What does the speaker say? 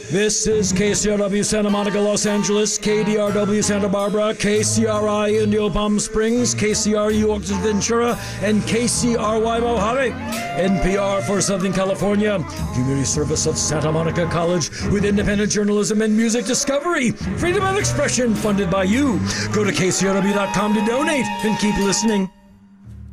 This is KCRW Santa Monica, Los Angeles, KDRW Santa Barbara, KCRI Indio Palm Springs, KCRU Oxford Ventura, and KCRY Mojave. NPR for Southern California, community service of Santa Monica College with independent journalism and music discovery. Freedom of expression funded by you. Go to KCRW.com to donate and keep listening.